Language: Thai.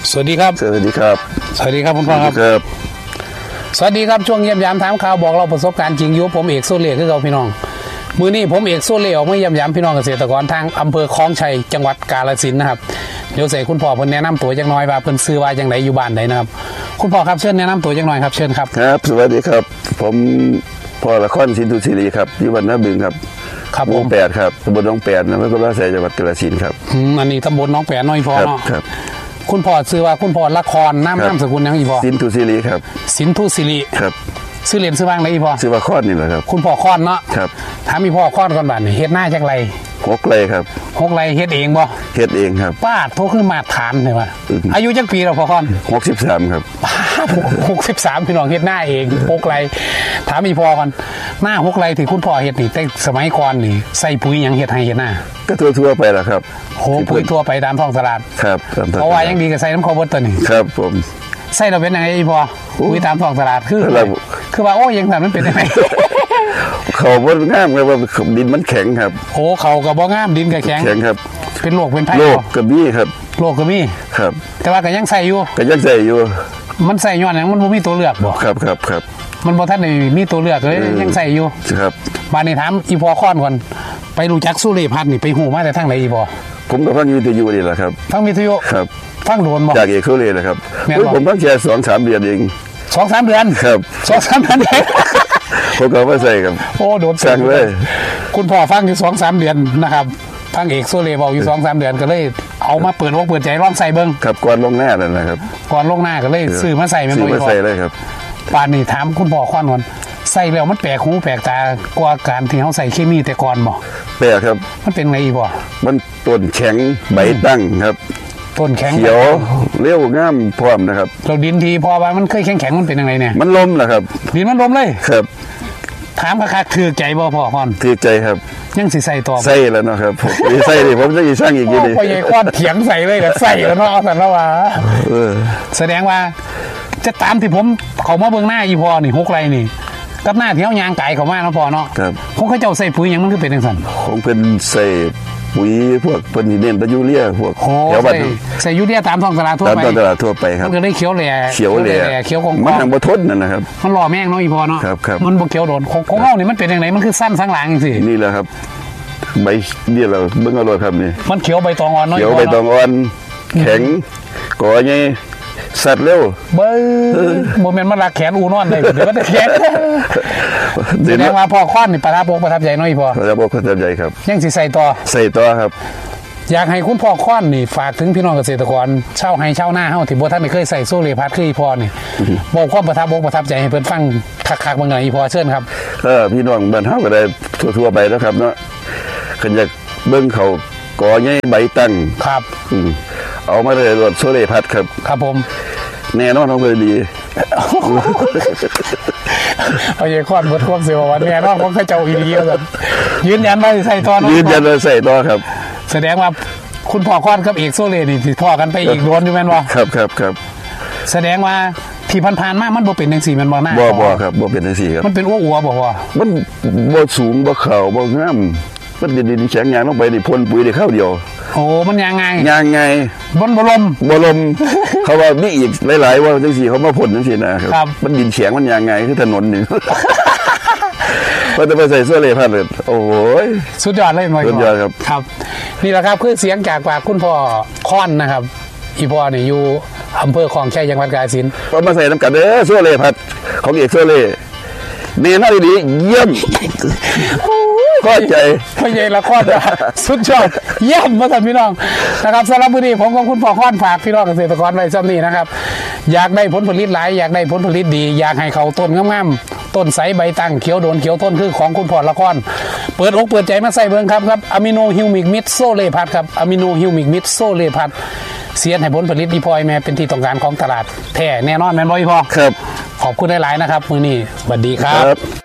สวัสดีครับสวัสดีครับสวัสดีครับคุณพ่อครับสวัสดีครับช่วงเยี่ยมยามถามข่าวบอกเราประสบการณ์จริงอยู่ผมเอกโซเล่คือเราพี่น้องมือนี้ผมเอกโซเล่ออกมาเยี่ยมยามพี่น้องเกษตรกรทางอำเภอคลองชัยจังหวัดกาฬสินธุ์นะครับเดี๋ยวใส่คุณพ่อเพิ่นแนะนำตัวจังน้อยว่าเพิ่นซื้อว่าจังไดอยู่บ้านใดนะครับคุณพ่อครับเชิญแนะนำตัวจังน้อยครับเชิญครับครับสวัสดีครับผมพ่อละครสินธุศิริครับอยู่บ้านนาบึงครับครับหมู่8ครับตำบลหนองแปดอำเภอกุฎราชจังหวัดกาฬสินธุ์ครับอันนี้ตำบลหนองแปดน้อยพ่อเนาะครับคุณพ่อซื้อว่าคุณพ่อละครนามสกุลยังอีพ่อสินธุศิริครับสินธุศิริครับซื้อเหรียญซื้อบ้างได้อีพ่อซื้อว่าคอนนี่แหละครับคุณพ่อคอนเนาะครับถามอีพ่อคอนก่อนบ้านนี่เฮ็ดหน้าจักไร 6 ไร่ครับ 6 ไร่เฮ็ดเองบ่เฮ็ดเองครับป้าโทคือมาตรฐานเลยว่าอายุจักปีแล้วพ่อคอน 63ครับ 63พี่น้องเฮ็ดหน้าเอง6 ไร่ถามอีพ่อก่อนหน้า6 ไร่ที่คุณพ่อเฮ็ดนี่แต่สมัยก่อนนี่ใส่ปุ๋ยหยังเฮ็ดให้เฮ็ดหน้าก็ทั่วไปล่ะครับโหปุ๋ยทั่วไปตามท้องตลาดครับเพราะว่ายังดีก็ใส่น้ำข้าวบดตัวนี้ครับผมใส่เราเป็นยังไงอีพ่อปุ๋ยตามท้องตลาดคือว่าโอ้ยังสั่นมันเป็นยังไงเขาบ่งามครับว่าดินมันแข็งครับโอ้เขาก็บ่งามดินก็แข็งครับเป็นโรคเป็นไผโรคกระบี่ครับโรคกระบี่ครับแต่ว่าก็ยังใส่อยู่มันใส่ย้อนหยังมันบ่มีตัวเลือกบ่ครับมันบ่ทันได้มีตัวเลือกเลยยังใส่อยู่ครับบ้านนี้ถามอีพ่อค้อนก่อนไปรู้จักสุเรพัฒน์นี่ไปฮู้มาแต่ทางไหนอีพ่อผมก็ฟังวิทยุนี่แหละครับฟังวิทยุครับฟังโดนบ่จากเอกโซเล่แหละครับผมฟังแค่ 2-3 เดือนเอง 2-3 เดือนครับ 2-3 เดือนเองผมก็มาใส่ครับโอ้โดนสั่งเลยคุณพ่อฟังอยู่ 2-3 เดือนนะครับฟังเอกโซเล่เว้าอยู่ 2-3 เดือนก็เลยเอามาเปิดใจลองใส่เบิ่งครับก่อนลงหน้านั่นนะครับก่อนลงหน้าก็เลยซื้อมาใส่แม่นบ่ซื้อมาใส่เลยครับป่านนี้ถามคุณพ่อค้อนก่อนใส่แล้วมันแปลกหูแปลกตากว่าการที่เฮาใส่เคมีแต่ก่อนบ่แปลกครับมันเป็นไงอีบ่มันต้นแข็งใบตั้งครับต้นแข็งเขียวเลี้ยวงามพร้อมนะครับเราดินทีพอว่ามันเคยแข็งมันเป็นยังไงเนี่ยมันล้มแหละครับดินมันล้มเลยครับถามคักๆถือใจบ่พ่อค้อนถือใจครับยังสิใส่ต่อใส่แล้วเนาะครับใส่ดิผมจะสร้างอีกทีนึงพ่อใหญ่ค้อนเถียงใส่เลยก็ใส่แล้วเนาะเอาสั่นแล้วว่าแสดงว่าจะตามที่ผมเขามาเบิ่งหน้าอีพ่อนี่6 ไร่นี่กับหน้าที่เฮายางไก่เข้ามาเนาะพ่อเนาะครับผมเขาเจ้าใส่ปุ๋ยหยังมันคือเป็นจังซั่นผมเป็นใส่ปุ๋ยพวกเพิ่นเน้นตะยูเรียพวกแถวบ้านใส่ยูเรียตามท้องตลาดทั่วไปตามท้องตลาดทั่วไปครับมันก็ได้เขียวแหล่เขียวกองมันบ่ทนนั่นนะครับมันรอแม่งเนาะอีพ่อเนาะครับมันบ่เขียวโดนของเฮานี่มันเป็นจังได๋มันคือสั้นสังหลังจังซี่นี่แหละครับใบเดียวเราเบิ่งเอาเลยครับนี่มันเขียวใบตองอ่อนเนาะเขียวใบตองอ่อนแข็งก่อใหญ่สัตว์เร็วเบ้อโมเมนต์มันรักแขนอูนอนได้เดี๋ยวมันจะแขนแสดงว่าพ่อค้อนนี่ประทับใจน้อยพ่อประทับใจครับยังสิใส่ต่อครับอยากให้คุณพ่อค้อนนี่ฝากถึงพี่น้องเกษตรกรชาวไร่ชาวนาเฮาที่บ่ทันได้เคยใส่โซเล่พัดคืออีพ่อนี่บอกความประทับใจให้เพิ่นฟังคักๆบางอย่างอีพ่อเชิญครับพี่น้องบ้านเฮาก็ได้ทั่วๆไปแล้วครับเนาะคันอยากเบิ่งเขาก่อใหญ่ใบตั้งครับเอามาเลยรถโซเล่พัดครับผมแน่นอนเลยดีเอาใหญ่ค้อนเบิดความเสียวันแน่นอนของข้าเจ้าอีหลีว่ายืนยันว่าใส่ต่อยืนยันว่าใส่ต่อครับแสดงว่าคุณพ่อค้อนกับเอกโซเล่นี่สิพ่อกันไปอีกโดนอยู่แม่นบ่ครับแสดงว่าที่ผ่านๆมามันบ่เป็นจังซี่แม่นบ่หน้าบ่ครับบ่เป็นจังซี่ครับมันเป็นอ้วบ่พ่อมันบ่สูงบ่ขาวบ่งามมันดินแข็งยางลงไปนี่พ่นปุ๋ยได้ข้าวเดียวโอ้มันยางไงบ่ลมเขาว่ามีอีกหลายๆว่าจังซี่เขามาพ่นจังซี่นะครับมันดินแข็งมันยางไงคือถนนนี่พอจะไปใส่เสื้อเลพัดเลยโอ้ยสุดยอดเลยหน่อยสุดยอดครับนี่แหละครับคือเสียงจากปากคุณพ่อค้อนนะครับอีพ่อนี่อยู่อำเภอคลองชัยจังหวัดกาฬสินธุ์ก็มาใส่น้ำกันเด้อเสื้อเลพัดของเอกเสื้อเลเนียน่าดีเยี่ยมเข้าใจพ่อใหญ่ละครสุดยอดเยี่ยมมาท่านพี่น้องนะครับสำหรับวันนี้ผมกับคุณพ่อค้อนฝากพี่น้องเกษตรกรไว้ซ้ำนี้นะครับอยากได้ผลผลิตหลายอยากได้ผลผลิตดีอยากให้เขาต้นงามๆต้นใสใบตั้งเขียวโดนเขียวต้นคือของคุณพ่อละครเปิดอกเปิดใจมาใส่เบิ่งครับอะมิโนฮิวมิกมิดโซเล่พัดครับอะมิโนฮิวมิกมิดโซเล่พัดเสียนให้ผลผลิตดีพอยแม่เป็นที่ต้องการของตลาดแท้แน่นอนแม่นบ่อีพ่อครับขอบคุณหลายๆนะครับมื้อนี้สวัสดีครับ